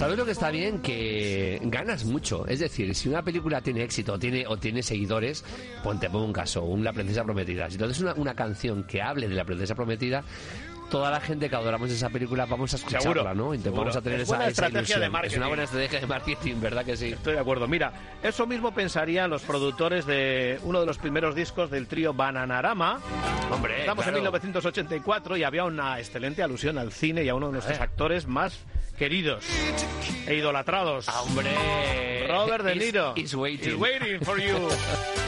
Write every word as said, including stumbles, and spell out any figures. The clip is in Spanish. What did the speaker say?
¿Sabes lo que está bien? Que ganas mucho. Es decir, si una película tiene éxito tiene, o tiene seguidores, ponte, pongo un caso, un La Princesa Prometida. Si entonces una, una canción que hable de La Princesa Prometida, toda la gente que adoramos esa película vamos a escucharla, Seguro, ¿no? Y vamos a tener es esa, buena esa estrategia ilusión. de marketing. Es una buena estrategia de marketing, ¿verdad que sí? Estoy de acuerdo. Mira, eso mismo pensarían los productores de uno de los primeros discos del trío Bananarama. Hombre, Estamos claro. en mil novecientos ochenta y cuatro y había una excelente alusión al cine y a uno de nuestros actores más queridos e idolatrados. ¡Hombre! Robert De Niro. Is, is waiting. Is waiting for you.